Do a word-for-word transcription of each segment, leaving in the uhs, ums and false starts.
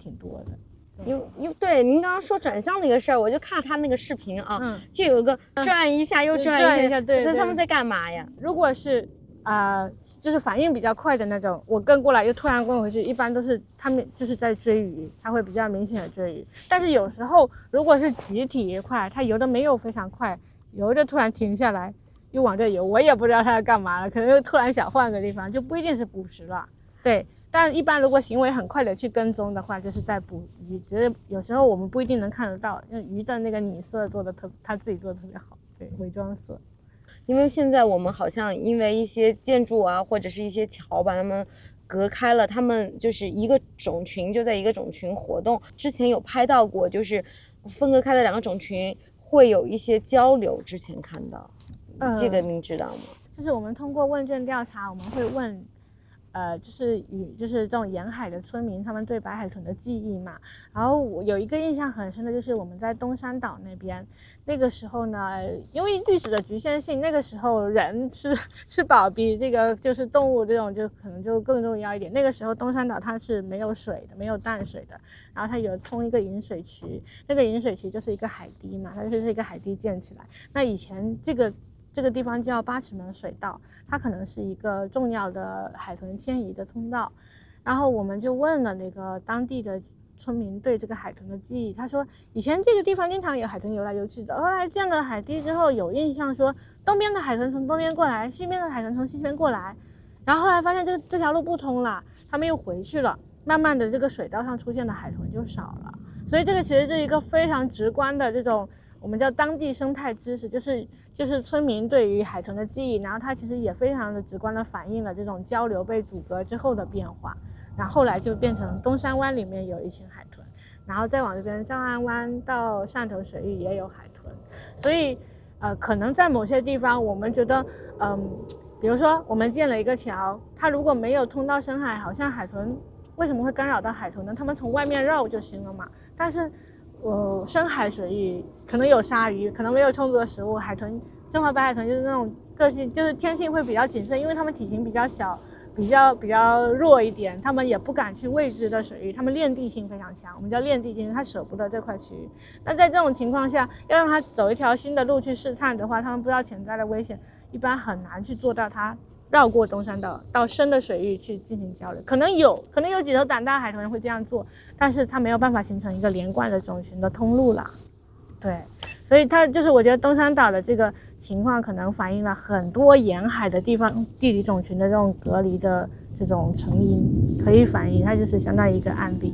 挺多的。 因因对您刚刚说转向那个事儿，我就看他那个视频啊， 嗯、 就有一个转一下、嗯、又转一下， 转一下对， 那他们在干嘛呀？ 如果是啊、呃，就是反应比较快的那种，我跟过来又突然跟回去，一般都是他们就是在追鱼，他会比较明显的追鱼。但是有时候如果是集体一块，他游的没有非常快，游着突然停下来又往这游，我也不知道他要干嘛了，可能又突然想换个地方，就不一定是捕食了。对。但一般如果行为很快的去跟踪的话，就是在捕鱼，只是有时候我们不一定能看得到，因为鱼的那个拟色做的特，他自己做的特别好，对，伪装色。 因为现在我们好像因为一些建筑啊，或者是一些桥把它们隔开了，他们就是一个种群就在一个种群活动。之前有拍到过，就是分隔开的两个种群会有一些交流，之前看到，呃、这个您知道吗？ 就是我们通过问卷调查，我们会问。呃，就是与就是这种沿海的村民，他们对白海豚的记忆嘛。然后我有一个印象很深的，就是我们在东山岛那边，那个时候呢，因为历史的局限性，那个时候人吃吃饱比这个就是动物这种就可能就更重要一点。那个时候东山岛它是没有水的，没有淡水的，然后它有通一个引水渠，那个引水渠就是一个海堤嘛，它就是一个海堤建起来。那以前这个。这个地方叫八尺门水道，它可能是一个重要的海豚迁移的通道。然后我们就问了那个当地的村民对这个海豚的记忆，他说以前这个地方经常有海豚游来游去的，后来建了海堤之后有印象说东边的海豚从东边过来，西边的海豚从西边过来，然后后来发现这这条路不通了，他们又回去了，慢慢的这个水道上出现的海豚就少了。所以这个其实是一个非常直观的这种我们叫当地生态知识，就是就是村民对于海豚的记忆，然后它其实也非常的直观的反映了这种交流被阻隔之后的变化。然后后来就变成东山湾里面有一群海豚，然后再往这边藏安湾到汕头水域也有海豚。所以呃，可能在某些地方我们觉得嗯，比如说我们建了一个桥，它如果没有通到深海，好像海豚为什么会干扰到海豚呢？他们从外面绕就行了嘛。但是呃，深海水域可能有鲨鱼，可能没有充足的食物，海豚中华白海豚就是那种个性，就是天性会比较谨慎，因为它们体型比较小，比较比较弱一点，它们也不敢去未知的水域，它们恋地性非常强，我们叫恋地性，它舍不得这块区域。那在这种情况下，要让它走一条新的路去试探的话，它们不知道潜在的危险，一般很难去做到它绕过东山岛到深的水域去进行交流。可能有可能有几头胆大海豚会这样做，但是它没有办法形成一个连贯的种群的通路啦。对，所以它就是我觉得东山岛的这个情况可能反映了很多沿海的地方地理种群的这种隔离的这种成因，可以反映它就是相当于一个案例。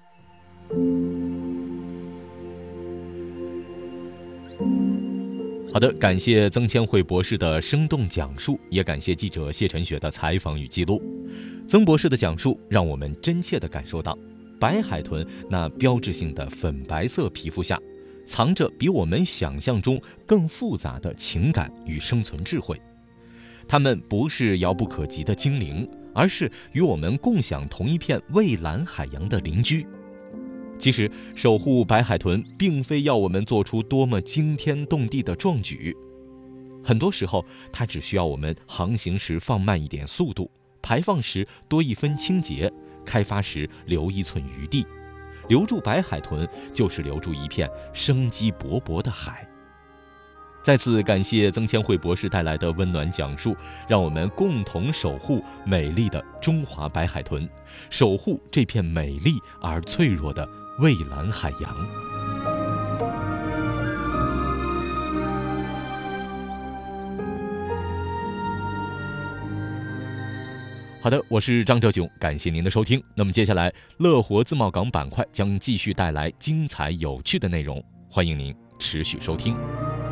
好的，感谢曾千惠博士的生动讲述，也感谢记者谢晨雪的采访与记录。曾博士的讲述让我们真切地感受到，白海豚那标志性的粉白色皮肤下，藏着比我们想象中更复杂的情感与生存智慧。它们不是遥不可及的精灵，而是与我们共享同一片蔚蓝海洋的邻居。其实守护白海豚并非要我们做出多么惊天动地的壮举，很多时候它只需要我们航行时放慢一点速度，排放时多一分清洁，开发时留一寸余地。留住白海豚就是留住一片生机勃勃的海。再次感谢曾千惠博士带来的温暖讲述，让我们共同守护美丽的中华白海豚，守护这片美丽而脆弱的蔚蓝海洋。好的，我是张哲炯，感谢您的收听。那么接下来乐活自贸港板块将继续带来精彩有趣的内容，欢迎您持续收听。